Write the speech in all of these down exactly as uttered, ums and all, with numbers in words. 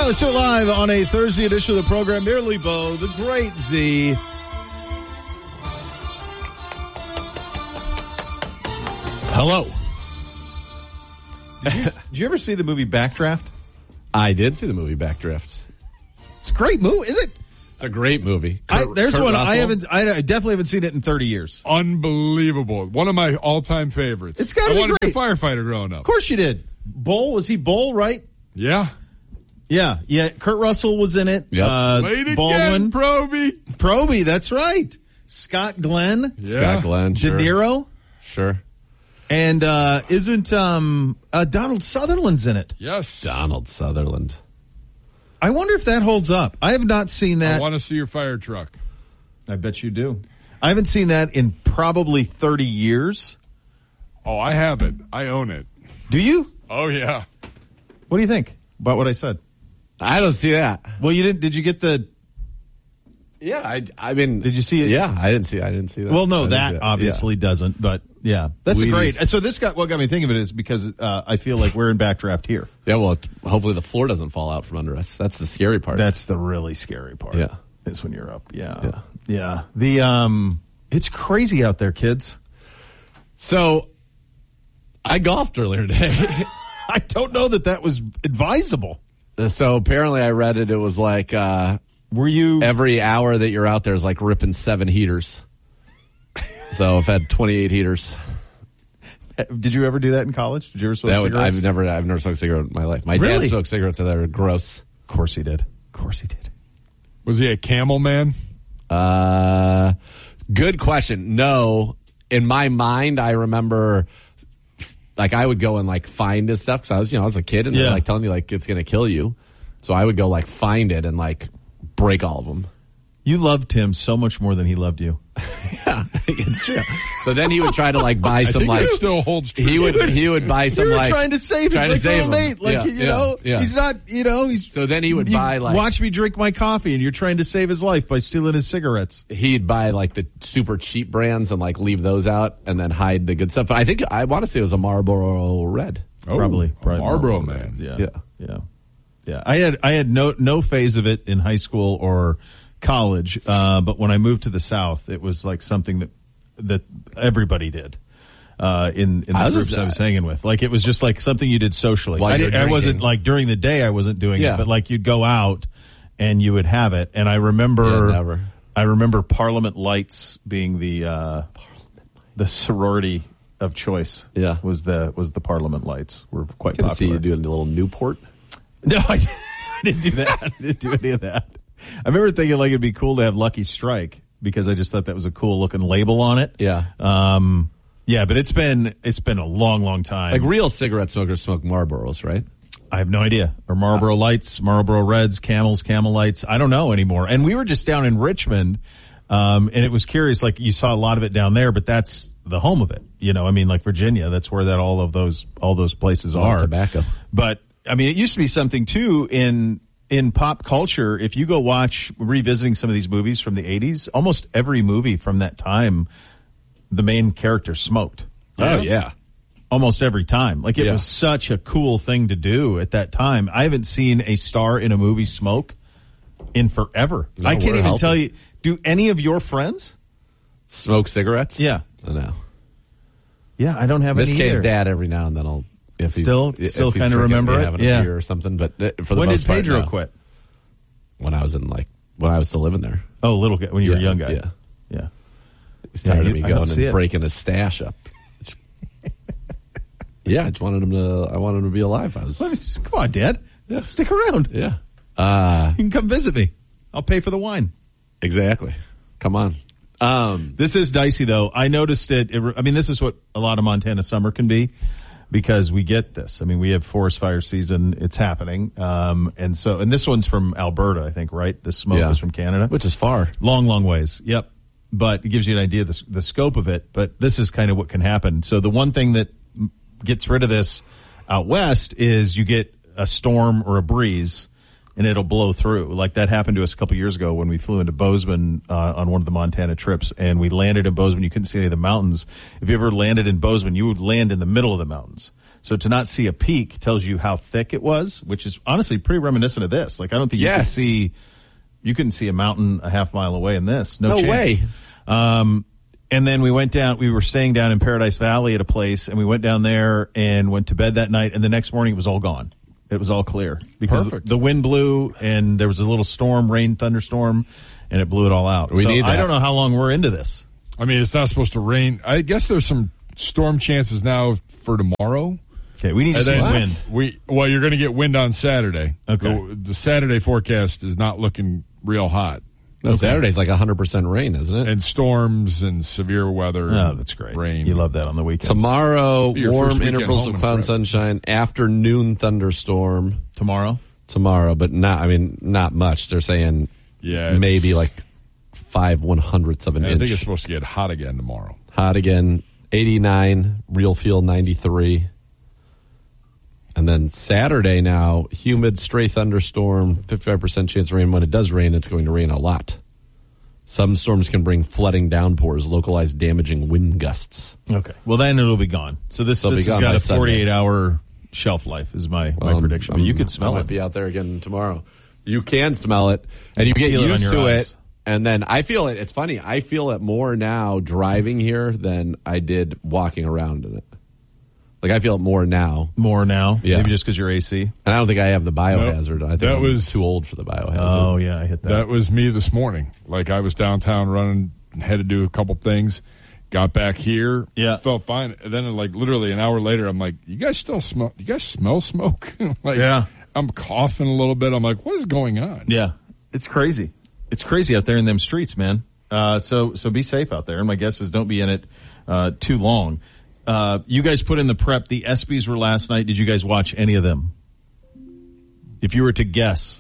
Uh, let's do it live on a Thursday edition of the program. Merely Bo, the Great Z. Hello. Did you, did you ever see the movie Backdraft? I did see the movie Backdraft. It's a great movie, isn't it? It's a great movie. I, Kurt, there's Kurt one Russell. I haven't. I definitely haven't seen it in thirty years. Unbelievable. One of my all-time favorites. It's gotta I be wanted great. to be a firefighter growing up. Of course you did. Bull, was he Bull, right? Yeah. Yeah, yeah. Kurt Russell was in it. Yep. Uh, Played again, Baldwin, Proby. Proby. That's right. Scott Glenn, Yeah. Scott Glenn. De Sure. Niro, Sure. and uh, isn't um, uh, Donald Sutherland's in it? Yes. Donald Sutherland. I wonder if that holds up. I have not seen I that. want to see your fire truck. I bet you do. I haven't seen that in probably thirty years. Oh, I have it. I own it. Do you? Oh, yeah. What do you think about what I said? I don't see that. Well, you didn't. Did you get the? Yeah, I, I mean, Did you see it? Yeah, I didn't see. I didn't see that. Well, no, I didn't that see it. obviously doesn't. But yeah, that's a We- great. So this got what got me thinking of it is because uh, I feel like we're in backdraft here. Yeah. yeah, well, hopefully the floor doesn't fall out from under us. That's the scary part. That's the really scary part. Yeah. Is when you're up. Yeah. Yeah. Yeah. The um, it's crazy out there, kids. So, I golfed earlier today. I don't know that that was advisable. So apparently, I read it. It was like uh, Were you? every hour that you're out there is like ripping seven heaters. So I've had twenty-eight heaters. Did you ever do that in college? Did you ever smoke That would, cigarettes? I've never, I've never smoked a cigarette in my life. My Really? dad smoked cigarettes and they were gross. Of course he did. Of course he did. Was he a camel man? Uh, good question. No, in my mind, I remember, like, I would go and like find this stuff because I was, you know, I was a kid and Yeah. they're like telling me like it's gonna kill you, so I would go like find it and like break all of them. You loved him so much more than he loved you. Yeah, it's true. So then he would try to like buy I some think like it still holds true. he would he would buy some You were like trying to save him, trying like to save little him. Nate. Like Yeah, you yeah, know, yeah. he's not. You know, he's. So then he would you buy like watch me drink my coffee, and you're trying to save his life by stealing his cigarettes. he'd buy like the super cheap brands and like leave those out and then hide the good stuff. But I think I want to say it was a Marlboro Red. Oh, probably, a probably Marlboro Marlboro man. Yeah, Yeah. yeah, yeah. I had I had no no phase of it in high school or college, uh, but when I moved to the South, it was like something that that everybody did. Uh, in in the I was groups just- I was hanging with, like it was just like something you did socially. While I, you were did, I wasn't drinking. like during the day. I wasn't doing Yeah. it, but like you'd go out and you would have it. And I remember, Yeah, never. I remember Parliament Lights being the uh, the sorority of choice. Yeah. was the was the Parliament Lights were quite I could see popular. you doing a little Newport. No, I, I didn't do that. I didn't do any of that. I remember thinking like it'd be cool to have Lucky Strike because I just thought that was a cool looking label on it. Yeah. Um, yeah, but it's been it's been a long, long time. Like real cigarette smokers smoke Marlboros, right? I have no idea. Or Marlboro Lights, Marlboro Reds, Camels, Camel Lights. I don't know anymore. And we were just down in Richmond, um, and it was curious. Like you saw a lot of it down there, but that's the home of it. You know, I mean, like Virginia, that's where that all of those all those places All are. tobacco. But I mean, it used to be something too in in pop culture. If you go watch revisiting some of these movies from the eighties, almost every movie from that time, the main character smoked. Oh yeah. Almost every time. Like it Yeah. was such a cool thing to do at that time. I haven't seen a star in a movie smoke in forever. No, I can't we're even helping. tell you. Do any of your friends? Smoke cigarettes? Yeah. I know. Yeah, I don't have Miss any K's either. dad every now and then I'll if he's Still- if still he's kinda drinking, remember maybe it? having a Yeah. beer or something. But uh, for the When most did Pedro part, no. quit? When I was in like when I was still living there. Oh, little guy, when you were a Yeah, young guy. yeah. Yeah. He's Yeah, tired you- of me I don't going see and it. breaking his stash up. Yeah, I just wanted him to. I wanted him to be alive. I was. Come on, Dad. Yeah. Stick around. Yeah. Uh, You can come visit me. I'll pay for the wine. exactly. Come on. Um, This is dicey, though. I noticed it, it. I mean, this is what a lot of Montana summer can be because we get this. I mean, we have forest fire season. It's happening. Um, and so, and this one's from Alberta, I think, right? This smoke Yeah. is from Canada. which is far. Long, long ways. Yep. But it gives you an idea of the, the scope of it. But this is kind of what can happen. So the one thing that gets rid of this out west is you get a storm or a breeze and it'll blow through. Like that happened to us a couple years ago when we flew into Bozeman uh, on one of the Montana trips, and we landed in Bozeman. You couldn't see any of the mountains. If you ever landed in Bozeman, you would land in the middle of the mountains. So to not see a peak tells you how thick it was, which is honestly pretty reminiscent of this. Like I don't think you Yes. could see, you couldn't see a mountain a half mile away in this. No, No chance. way. Um, and then we went down, we were staying down in Paradise Valley at a place, and we went down there and went to bed that night, and the next morning it was all gone. It was all clear. Because Perfect. the wind blew, and there was a little storm, rain, thunderstorm, and it blew it all out. We so need I that. don't know how long we're into this. I mean, it's not supposed to rain. I guess there's some storm chances now for tomorrow. Okay, we need to And see then wind. we well, you're going to get wind on Saturday. Okay. The, the Saturday forecast is not looking real hot, No, Saturday's like one hundred percent rain, isn't it? and storms and severe weather. Oh, and that's great. Rain. You love that on the weekends. Tomorrow, Be your first warm weekend intervals home of in cloud forever. sunshine. Afternoon thunderstorm Tomorrow? tomorrow, but not. I mean, not much. They're saying Yeah, it's- maybe like five one hundredths of an I inch. think it's supposed to get hot again tomorrow. Hot again. eighty-nine. Real feel ninety-three. And then Saturday now, humid, stray thunderstorm, fifty-five percent chance of rain. When it does rain, it's going to rain a lot. Some storms can bring flooding downpours, localized damaging wind gusts. Okay. Well, then it'll be gone. So this, It'll this be has gone got by a Sunday. forty-eight hour shelf life is my, my Um, prediction. But I'm- you could smell I might it. be out there again tomorrow. You can smell it, and you get Feel it on used your to eyes. it. And then I feel it. It's funny. I feel it more now driving here than I did walking around in it. Like I feel it more now, More now. Yeah. Maybe just because you're A C. and I don't think I have the biohazard. I think That I'm was- too old for the biohazard. Oh, yeah, I hit that. That was me this morning. Like I was downtown running, had to do a couple things, got back here, Yeah. felt fine. And then like literally an hour later, I'm like, "You guys still smell? You guys smell smoke?" like, Yeah. I'm coughing a little bit. I'm like, "What is going on?" Yeah. It's crazy. It's crazy out there in them streets, man. Uh, so, so be safe out there. And my guess is don't be in it, uh, too long. Uh, you guys put in the prep. The ESPYs were last night. Did you guys watch any of them? If you were to guess.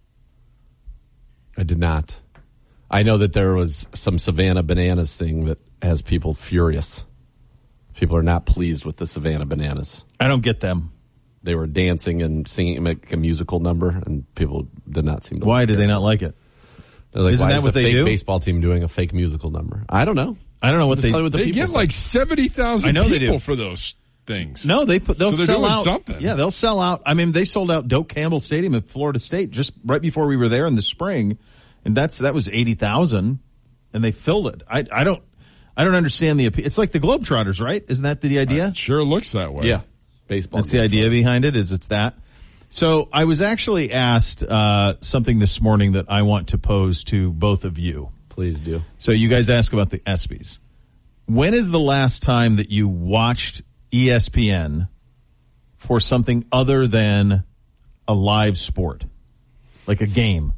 I did not. I know that there was some Savannah Bananas thing that has people furious. People are not pleased with the Savannah Bananas. I don't get them. They were dancing and singing like a musical number, and people did not seem to. Why like did it. they not like it? They're like, Isn't why that is what a they fake do? baseball team doing a fake musical number? I don't know. I don't know what Just they. tell me what the They people get say. like seventy I thousand know they people do. for those things. No, they put. They'll So they're sell doing out. something. Yeah, they'll sell out. I mean, they sold out Doak Campbell Stadium at Florida State just right before we were there in the spring, and that's that was eighty thousand, and they filled it. I I don't I don't understand the appeal. It's like the Globetrotters, right? Isn't that the idea? It sure looks that way. Yeah, baseball. That's the idea behind it. Is it's that. So I was actually asked uh, something this morning that I want to pose to both of you. Please do. So you guys ask about the ESPYs. When is the last time that you watched E S P N for something other than a live sport, like a game?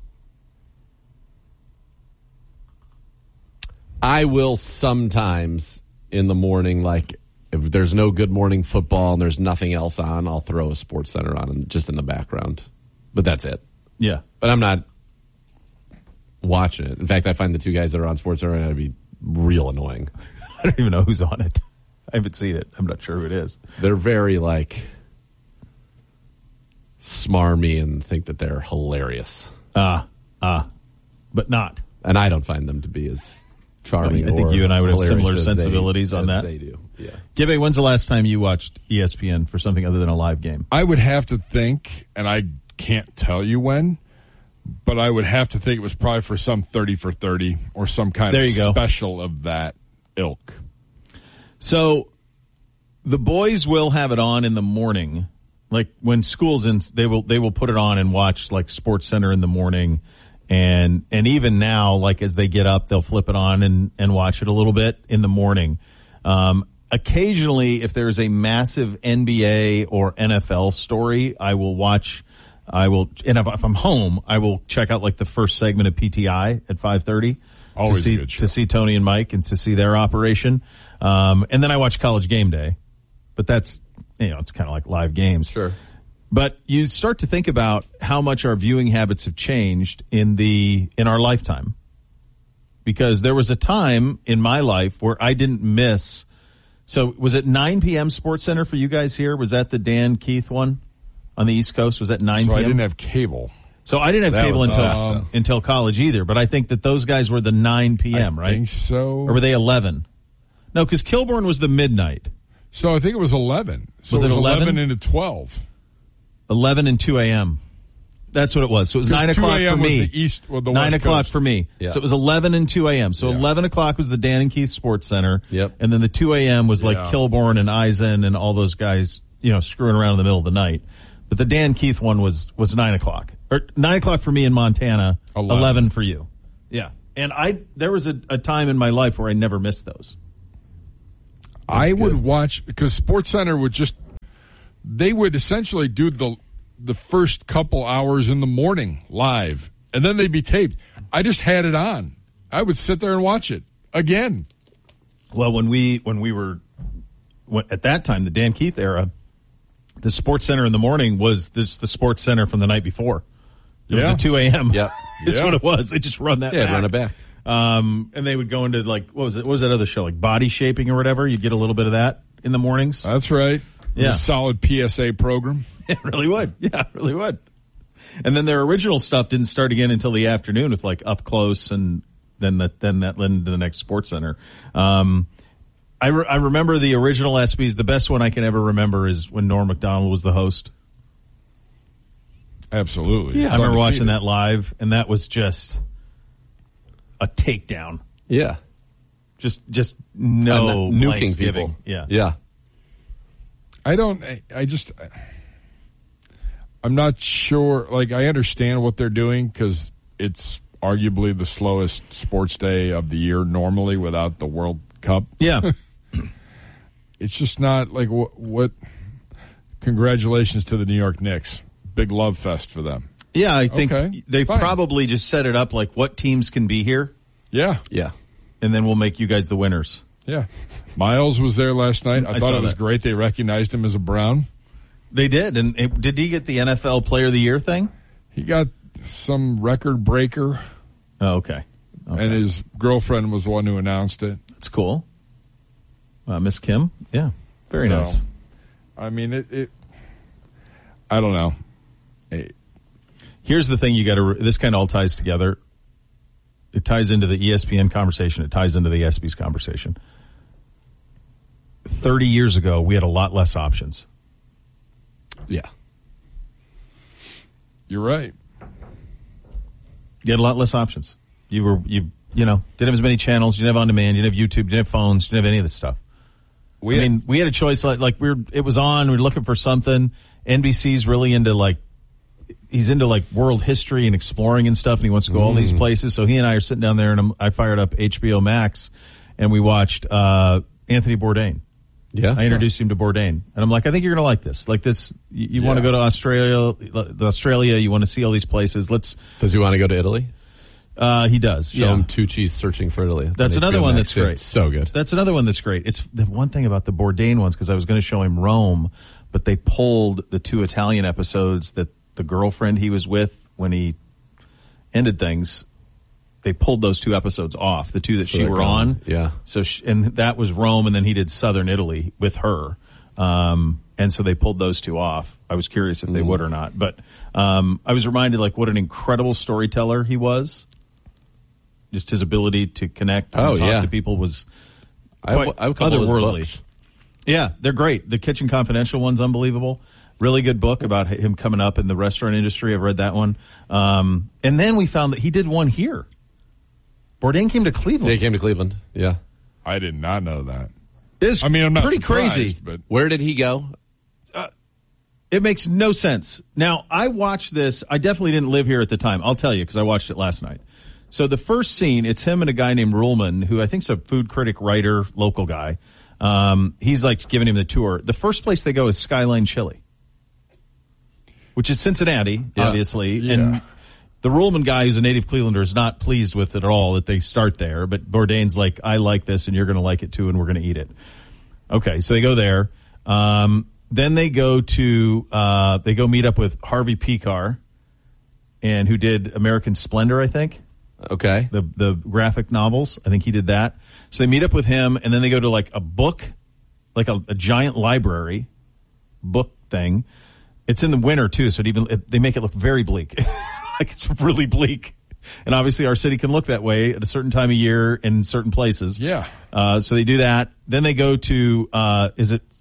I will sometimes in the morning, like if there's no Good Morning Football and there's nothing else on, I'll throw a Sports Center on and just in the background. But that's it. Yeah. But I'm not watching it. In fact, I find the two guys that are on Sports Center going to be real annoying. I don't even know who's on it. I haven't seen it. I'm not sure who it is. They're very like smarmy and think that they're hilarious. Ah, ah, but not. And I don't find them to be as charming. I think or you and I would have hilarious similar as sensibilities they, on as that. They do. Yeah. Gibby, when's the last time you watched E S P N for something other than a live game? I would have to think, and I can't tell you when, but I would have to think it was probably for some thirty for thirty or some kind There of you go. special of that ilk. So the boys will have it on in the morning. Like when school's in, they will, they will put it on and watch like Sports Center in the morning. And, and even now, like as they get up, they'll flip it on and, and watch it a little bit in the morning. Um, occasionally, if there's a massive N B A or N F L story, I will watch, I will, and if, if I'm home, I will check out like the first segment of P T I at five thirty. Always to see, a good show. to see Tony and Mike and to see their operation. Um, and then I watch College Game Day, but that's, you know, it's kind of like live games. Sure. But you start to think about how much our viewing habits have changed in the, in our lifetime. Because there was a time in my life where I didn't miss. So was it nine p.m. Sports Center for you guys here? Was that the Dan Keith one on the East Coast? Was that nine So p.m.? I didn't have cable. So I didn't have That cable was until awesome. until college either. But I think that those guys were the nine p.m. I right? think so. Or were they eleven? No, because Kilborn was the midnight. So I think it was eleven. So Was it it was eleven? eleven into twelve. eleven and two a.m. That's what it was. So it was nine o'clock for was me. the east, well, the nine West o'clock Coast. for me. Yeah. So it was eleven and two a.m. So Yeah. eleven o'clock was the Dan and Keith Sports Center. Yep. And then the two a.m. was like Yeah. Kilborn and Eisen and all those guys, you know, screwing around in the middle of the night. But the Dan Keith one was, was nine o'clock. Or nine o'clock for me in Montana, eleven. eleven for you. Yeah. And I, there was a, a time in my life where I never missed those. I good. would watch because Sports Center would just they would essentially do the the first couple hours in the morning live, and then they'd be taped. I just had it on. I would sit there and watch it again. Well, when we when we were when, at that time, the Dan Keith era, the Sports Center in the morning was this, the Sports Center from the night before. It was Yeah. the two a.m. Yep. That's Yeah. what it was. They just run that Yeah, back. run it back. Um, and they would go into like, what was it? What was that other show? Like Body Shaping or whatever? You'd get a little bit of that in the mornings. That's right. Yeah. A solid P S A program. It really would. Yeah, it really would. And then their original stuff didn't start again until the afternoon with like Up Close, and then that then that led into the next Sports Center. Um, I, re- I remember the original ESPYs. The best one I can ever remember is when Norm Macdonald was the host. Absolutely. I It's remember watching undefeated. that live, and that was just a takedown. Yeah. Just just no And nuking blanks people. giving. Yeah. Yeah. I don't. I, I just. I'm not sure. Like, I understand what they're doing because it's arguably the slowest sports day of the year normally without the World Cup. Yeah. It's just not like what. what congratulations to the New York Knicks. Big love fest for them. Yeah, I think Okay, they fine. probably just set it up like what teams can be here, Yeah. Yeah. and then we'll make you guys the winners. Yeah. Miles was there last night. I, I thought saw it was that. great. They recognized him as a Brown. They did. And it, did he get the N F L Player of the Year thing? He got some record breaker, Oh, okay. okay. and his girlfriend was the one who announced it. That's cool. Uh, Miss Kim? Yeah. Very So, nice. I mean, it, it. I don't know. It, Here's the thing you got to, re- this kind of all ties together. It ties into the E S P N conversation. It ties into the ESPYs conversation. thirty years ago, we had a lot less options. Yeah. you're right. You had a lot less options. You were, you, you know, didn't have as many channels. You didn't have on demand. You didn't have YouTube. You didn't have phones. You didn't have any of this stuff. We I had- mean, we had a choice. Like, like we we're, it was on. We were looking for something. N B C's really into like, he's into like world history and exploring and stuff, and he wants to go all these places. So he and I are sitting down there, and I'm, I fired up H B O Max, and we watched uh, Anthony Bourdain. Yeah. I introduced him to Bourdain, and I'm like, I think you're going to like this. Like this, you, you want to Yeah. go to Australia, Australia. You want to see all these places. Let's. Does he want to go to Italy? Uh, he does. Show yeah. him Tucci's Searching for Italy. That's on another H B O one Max. that's great. It's so good. That's another one that's great. It's the one thing about the Bourdain ones, because I was going to show him Rome, but they pulled the two Italian episodes that the girlfriend he was with when he ended things. They pulled those two episodes off, the two that So she they're were gone. on. Yeah. So she, and that was Rome, and then he did Southern Italy with her. Um, and so they pulled those two off. I was curious if they would or not, but um, I was reminded like what an incredible storyteller he was. Just his ability to connect and Oh, talk yeah. to people was I quite have, I have a couple of otherworldly. books. Yeah, they're great. The Kitchen Confidential one's unbelievable. Really good book about him coming up in the restaurant industry. I've read that one. Um, and then we found that he did one here. Bourdain came to Cleveland. They came to Cleveland. Yeah. I did not know that. It's I mean, I'm not pretty surprised, crazy. but Where did he go? It makes no sense. Now, I watched this. I definitely didn't live here at the time. I'll tell you because I watched it last night. So the first scene, it's him and a guy named Ruhlman, who I think's a food critic, writer, local guy. Um, he's like giving him the tour. The first place they go is Skyline Chili, which is Cincinnati, Yeah. obviously. Yeah. And the Ruhlman guy, who's a native Clevelander, is not pleased with it at all that they start there. But Bourdain's like, I like this, and you're going to like it too, and we're going to eat it. Okay, so they go there. Um, then they go to uh, they go meet up with Harvey Pekar, and who did American Splendor, I think. Okay. The the graphic novels. I think he did that. So they meet up with him, and then they go to like a book, like a, a giant library book thing. It's in the winter too, so it even it, they make it look very bleak. Like it's really bleak. And obviously our city can look that way at a certain time of year in certain places. Yeah. Uh, so they do that. Then they go to, uh, is it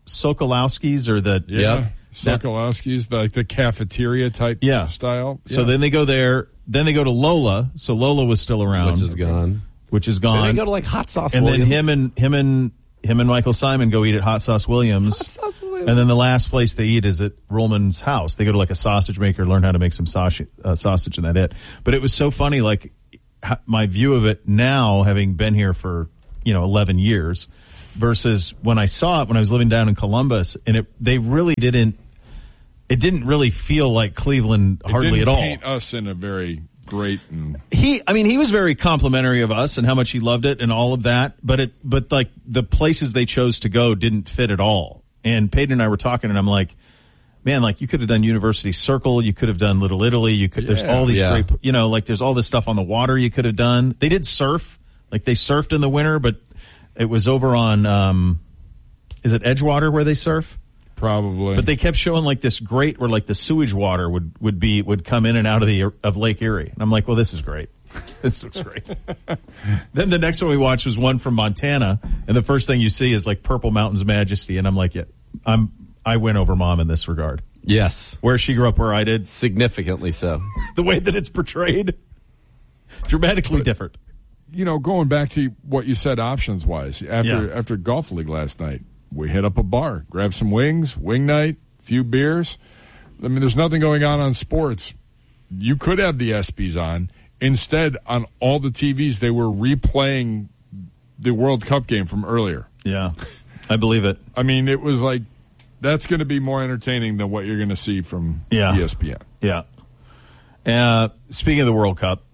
Sokolowski's or the Yeah. Yep. Sokolowski's, the, like the cafeteria type Yeah. style. So Yeah. then they go there. Then they go to Lola. So Lola was still around, Which is gone. Which is Then gone. they go to like Hot Sauce and Williams. then him and him and him and Michael Simon go eat at Hot Sauce Williams. Hot Sauce Williams. And then the last place they eat is at Ruhlman's house. They go to like a sausage maker, learn how to make some sausage, uh, sausage, and that it. But it was so funny, like h- my view of it now, having been here for you know eleven years, versus when I saw it when I was living down in Columbus, and it they really didn't. It didn't really feel like Cleveland It hardly didn't at all. paint us in a very great and He, I mean, he was very complimentary of us and how much he loved it and all of that. But it, but like the places they chose to go didn't fit at all. And Peyton and I were talking, and I'm like, man, like you could have done University Circle, you could have done Little Italy, you could. There's Yeah. all these Yeah. great, you know, like there's all this stuff on the water you could have done. They did surf, like they surfed in the winter, but it was over on, um, is it Edgewater where they surf? probably. But they kept showing like this great where like the sewage water would, would be would come in and out of the of Lake Erie. And I'm like, well, this is great. This looks great. Then the next one we watched was one from Montana, and the first thing you see is like Purple Mountain's Majesty, and I'm like, yeah, I'm I win over Mom in this regard. Yes. Where she grew up, where I did, Significantly so. the way that it's portrayed, dramatically different. you know, going back to what you said options wise, after Yeah. after golf league last night, we hit up a bar, grabbed some wings, wing night, few beers. I mean, there's nothing going on on sports. You could have the ESPYs on. Instead, on all the T Vs, they were replaying the World Cup game from earlier. Yeah, I believe it. I mean, it was like, that's going to be more entertaining than what you're going to see from Yeah. E S P N. Yeah. Uh, speaking of the World Cup,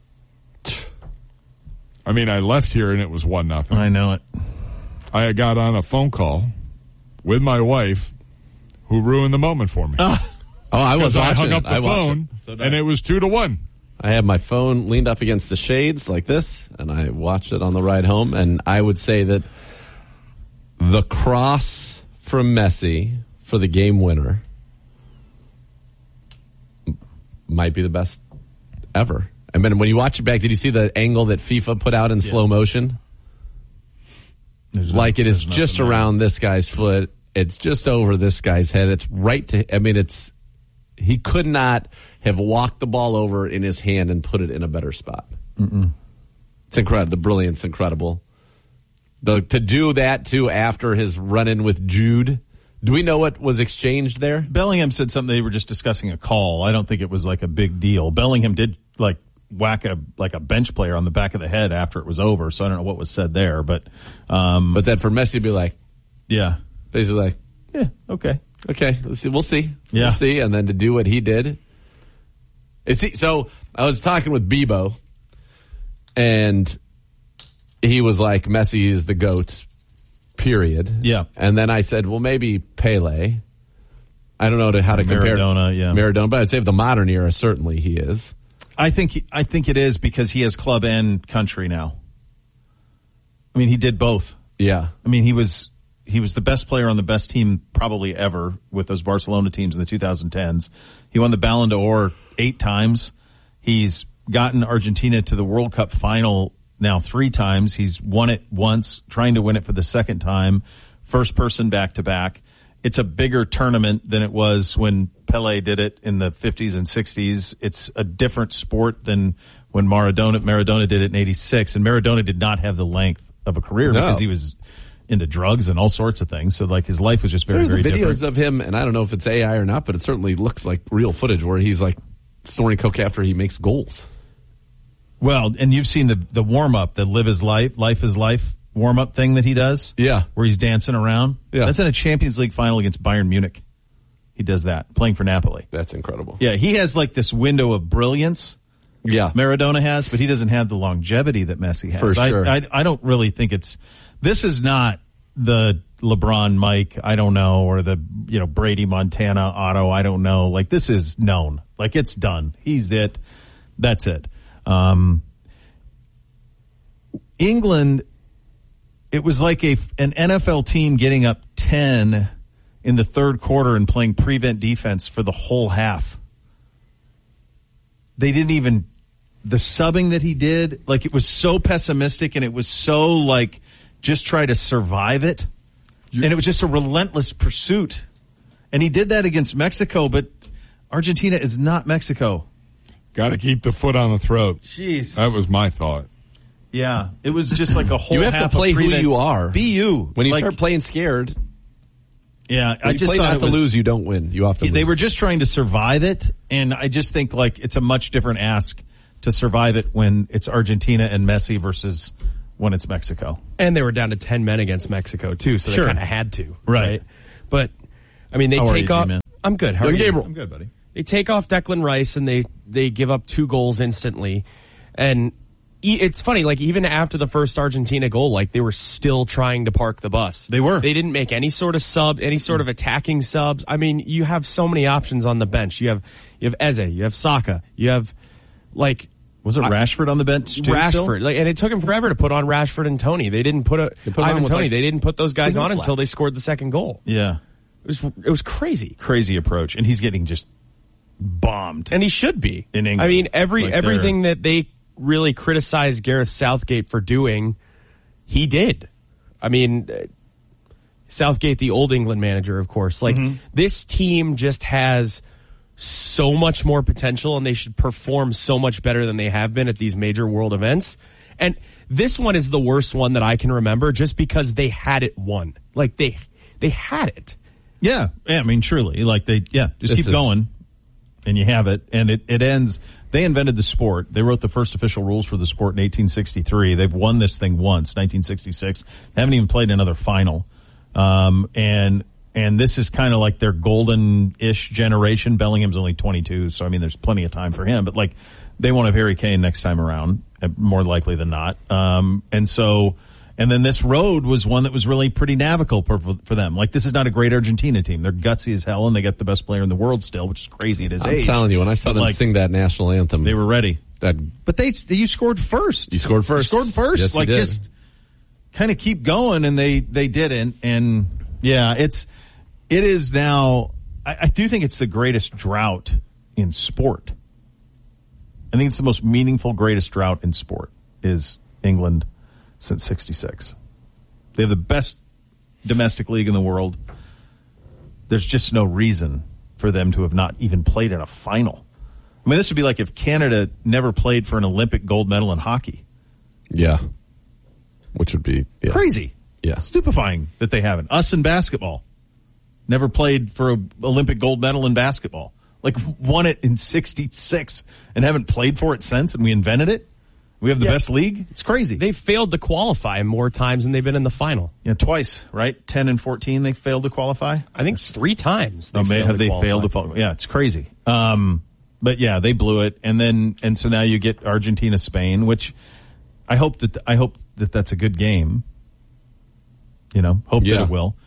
I mean, I left here and it was one nothing. I know it. I got on a phone call with my wife, who ruined the moment for me. Oh, I was Because I watching hung up it. the I watched phone, it. So did and I. it was two to one. I had my phone leaned up against the shades like this, and I watched it on the ride home. And I would say that the cross from Messi for the game winner might be the best ever. I mean, when you watch it back, did you see the angle that FIFA put out in slow motion? There's no- Like it is there's just nothing there. around this guy's foot. It's just over this guy's head. It's right to, I mean, it's, he could not have walked the ball over in his hand and put it in a better spot. Mm-mm. It's incredible. The brilliance, incredible. The, to do that too after his run in with Jude. Do we know what was exchanged there? Bellingham said something. They were just discussing a call. I don't think it was like a big deal. Bellingham did like whack a like a bench player on the back of the head after it was over. So I don't know what was said there, but um, But then for Messi to be like, yeah, basically like, yeah, okay, okay, let's see. We'll see. Yeah. We'll see. And then to do what he did. Is he, so I was talking with Bebo, and he was like, Messi is the GOAT, period. Yeah. And then I said, well, maybe Pele. I don't know to how to compare. Maradona, yeah. Maradona, but I'd say of the modern era, certainly he is. I think he, I think it is because he has club and country now. I mean, he did both. Yeah. I mean, he was he was the best player on the best team probably ever with those Barcelona teams in the twenty tens. He won the Ballon d'Or eight times. He's gotten Argentina to the World Cup final now three times. He's won it once, trying to win it for the second time. First person back to back. It's a bigger tournament than it was when Pele did it in the fifties and sixties. It's a different sport than when Maradona Maradona did it in eighty-six. And Maradona did not have the length of a career No. because he was into drugs and all sorts of things. So like his life was just very, There's very the videos different. of him, and I don't know if it's A I or not, but it certainly looks like real footage where he's like snorting coke after he makes goals. Well, and you've seen the the warm up, the live his life, life is life warm up thing that he does. Yeah. Where he's dancing around. Yeah. That's in a Champions League final against Bayern Munich. He does that, playing for Napoli. That's incredible. Yeah, he has like this window of brilliance. Yeah. Maradona has, but he doesn't have the longevity that Messi has. For sure. I, I, I don't really think it's, this is not the LeBron Mike, I don't know, or the, you know, Brady Montana Otto, I don't know. Like this is known. Like it's done. He's it. That's it. Um, England, it was like a, an N F L team getting up ten in the third quarter and playing prevent defense for the whole half. They didn't even, the subbing that he did, like it was so pessimistic and it was so like, just try to survive it. and it was just a relentless pursuit. And he did that against Mexico, but Argentina is not Mexico. Got to keep the foot on the throat. Jeez. That was my thought. Yeah, it was just like a whole You have half to play of who prevent- you are. Be you. When you Like, start playing scared, yeah, when I you just play thought not it to was, lose, you don't win. You have to lose. They were just trying to survive it, and I just think like it's a much different ask to survive it when it's Argentina and Messi versus when it's Mexico. And they were down to ten men against Mexico, too, so Sure. they kind of had to. Right. Right. But, I mean, they How are take you, off. G-Man? I'm good. How are Young you? Gabriel. I'm good, buddy. They take off Declan Rice and they, they give up two goals instantly. And e- it's funny, like even after the first Argentina goal, like they were still trying to park the bus. They were. They didn't make any sort of sub, any sort of attacking subs. I mean, you have so many options on the bench. You have, you have Eze, you have Saka, you have like, Was it Rashford on the bench too? Rashford, still? like, and it took him forever to put on Rashford and Tony. They didn't put a They put him on Ivan with, Tony. like, they didn't put those guys two on minutes until left. they scored the second goal. Yeah. It was it was crazy, Crazy approach, and he's getting just bombed. and he should be. In England. I mean, every Like everything that they really criticized Gareth Southgate for doing, he did. I mean, uh, Southgate, the old England manager, of course. Like Mm-hmm. this team just has so much more potential, and they should perform so much better than they have been at these major world events. And this one is the worst one that I can remember, just because they had it won. Like they they had it. Yeah, yeah. I mean, truly, like they, yeah, just This keep is- going, and you have it, and it it ends. They invented the sport. They wrote the first official rules for the sport in eighteen sixty-three. They've won this thing once, nineteen sixty-six. They haven't even played another final, um, and and this is kind of like their golden-ish generation. Bellingham's only twenty-two, so I mean, there's plenty of time for him. But like, they won't have Harry Kane next time around, more likely than not. Um, and so. And then this road was one that was really pretty navigable for, for them. Like, this is not a great Argentina team. They're gutsy as hell, and they got the best player in the world still, which is crazy at his I'm age. telling you, when I saw But, them like, sing that national anthem, they were ready. that But they, you scored first. You scored first. You scored first. Yes, you like, did. just kind of keep going, and they, they didn't. And yeah, it's, it is now, I, I do think it's the greatest drought in sport. I think it's the most meaningful, greatest drought in sport is England since sixty-six. They have the best domestic league in the world. There's just no reason for them to have not even played in a final. I mean, this would be like if Canada never played for an Olympic gold medal in hockey. yeah, which would be yeah. Crazy. Yeah. Stupefying that they haven't. Us in basketball. Never played for an Olympic gold medal in basketball. Like, won it in sixty-six and haven't played for it since, and we invented it. We have the Yeah. best league. It's crazy. They failed to qualify more times than they've been in the final. yeah, twice, right? ten and fourteen they failed to qualify. I think three times. Oh, may, have they qualify. failed to qualify? Yeah, it's crazy. Um, but yeah, they blew it, and then and so now you get Argentina, Spain, which I hope that I hope that that's a good game. You know, hope Yeah. that it will.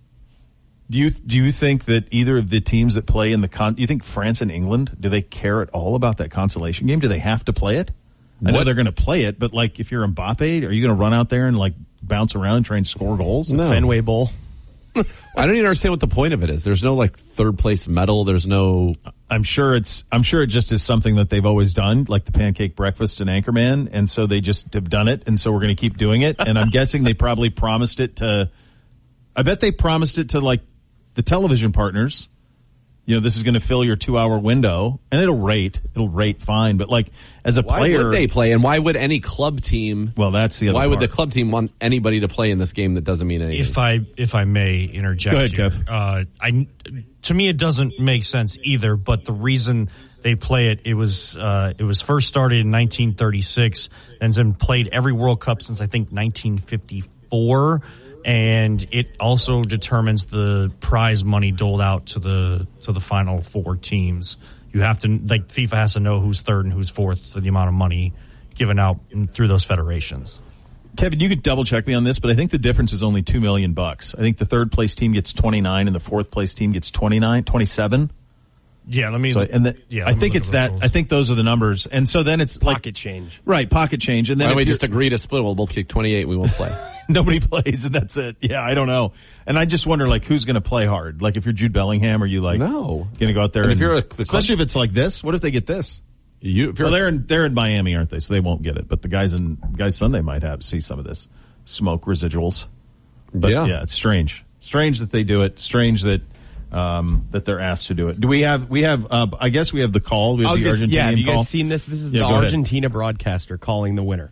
Do you do you think that either of the teams that play in the con? Do you think France and England, do they care at all about that consolation game? Do they have to play it? I know What? they're going to play it, but like if you're Mbappe, are you going to run out there and like bounce around and try and score goals? No. Fenway Bowl. I don't even understand what the point of it is. There's no like third place medal. There's no. I'm sure it's. I'm sure it just is something that they've always done, like the pancake breakfast and Anchorman, and so they just have done it, and so we're going to keep doing it. And I'm guessing they probably promised it to. I bet they promised it to like the television partners. You know, this is going to fill your two-hour window, and it'll rate. It'll rate fine, but like as a Why player, would they play? And why would any club team? well, that's the other. Why would the part. club team want anybody to play in this game that doesn't mean anything? If I if I may interject, Go ahead, here, Kev. Uh, I to me it doesn't make sense either. But the reason they play it, it was uh, it was first started in nineteen thirty-six and then played every World Cup since I think nineteen fifty-four. And it also determines the prize money doled out to the to the final four teams. You have to like FIFA has to know who's third and who's fourth for the amount of money given out through those federations. Kevin, you could double check me on this, but I think the difference is only two million bucks. I think the third place team gets twenty-nine and the fourth place team gets twenty-nine, twenty-seven. Yeah, let me. So, and the, yeah, I let me think look it's at that. those. I think those are the numbers. And so then it's like Pocket change. right, pocket change. And then Why if don't we you're- just agree to split? We'll both kick twenty-eight. We won't play. nobody plays and that's it. Yeah, I don't know. And I just wonder like who's going to play hard? Like if you're Jude Bellingham, are you like No. going to go out there? And And if you're a- the especially if it's like this, what if they get this? You, if you're Well, they're in they're in Miami, aren't they? So they won't get it. But the guys in guys Sunday might have see some of this smoke residuals. But Yeah. yeah, it's strange. Strange that they do it. Strange that um, that they're asked to do it. Do we have? We have. Uh, I guess we have the call. We have I was the gonna, Argentinian yeah, have you call. guys seen this? This is Yeah, the go ahead. Argentina broadcaster calling the winner.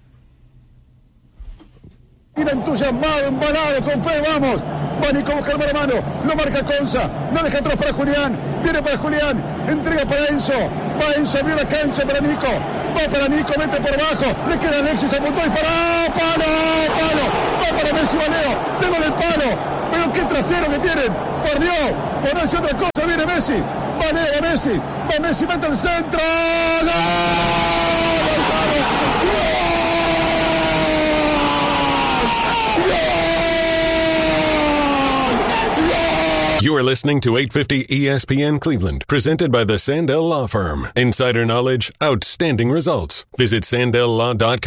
Entusiasmado, embalado, con fe, vamos. Va Nico a buscar mano a mano. Lo marca Conza. No deja atrás para Julián. Viene para Julián. Entrega para Enzo. Va Enzo, abrió la cancha para Nico. Va para Nico, mete por abajo. Le queda Alexis, apuntó y paró. Palo, palo. Va para Messi, Valeo. Tengo el palo. Pero qué trasero que tienen. Por Dios. Ponerse otra cosa. Viene Messi. Va Leo, va Messi. Va Messi, mete el centro. ¡Gol! You are listening to eight fifty E S P N Cleveland, presented by the Sandell Law Firm. Insider knowledge, outstanding results. Visit sandell law dot com.